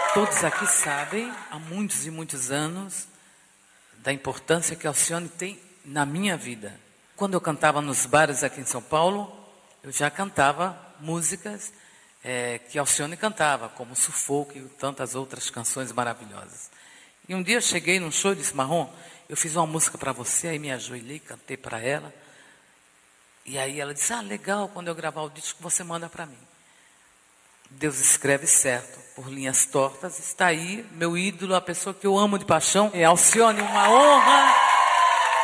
Todos aqui sabem, há muitos e muitos anos, da importância que a Alcione tem na minha vida. Quando eu cantava nos bares aqui em São Paulo, eu já cantava músicas que a Alcione cantava, como Sufoco e tantas outras canções maravilhosas. E um dia eu cheguei num show e disse: Marrom, eu fiz uma música para você, aí me ajoelhei, cantei para ela. E aí ela disse: legal, quando eu gravar o disco você manda para mim. Deus escreve certo, por linhas tortas. Está aí, meu ídolo, a pessoa que eu amo de paixão, é Alcione. Uma honra